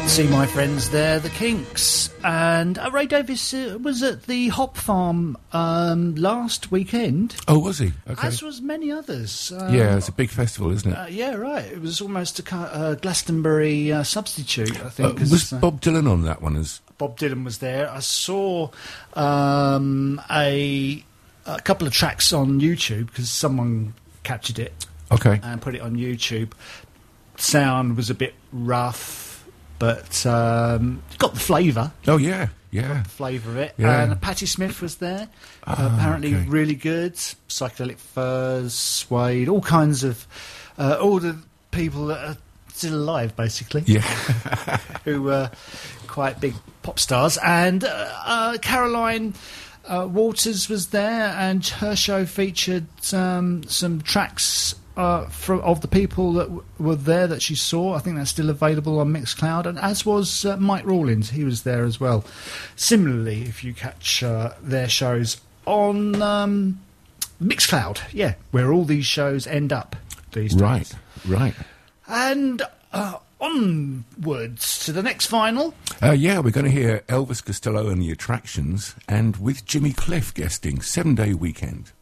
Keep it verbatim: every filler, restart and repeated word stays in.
See my friends there, the Kinks, and uh, Ray Davies uh, was at the Hop Farm um, last weekend. Oh, was he? Okay. As was many others. Um, yeah, it's a big festival, isn't it? Uh, yeah, right. It was almost a ki- uh, Glastonbury uh, substitute, I think. Uh, was uh, Bob Dylan on that one? As Bob Dylan was there. I saw um, a, a couple of tracks on YouTube because someone captured it. Okay. And put it on YouTube. Sound was a bit rough. But um, got the flavour. Oh, yeah, yeah. The flavour of it. Yeah. And Patti Smith was there. Oh, uh, apparently okay. really good. Psychedelic Furs, Suede, all kinds of... Uh, all the people that are still alive, basically. Yeah. Who were quite big pop stars. And uh, uh, Caroline... Uh, Waters was there, and her show featured um, some tracks uh, from, of the people that w- were there that she saw. I think that's still available on Mixcloud, and as was uh, Mike Rawlins. He was there as well. Similarly, if you catch uh, their shows on um, Mixcloud, yeah, where all these shows end up these days. Right, right. And uh, onwards to the next final. Uh, yeah, we're going to hear Elvis Costello and the Attractions, and with Jimmy Cliff guesting, Seven Day Weekend.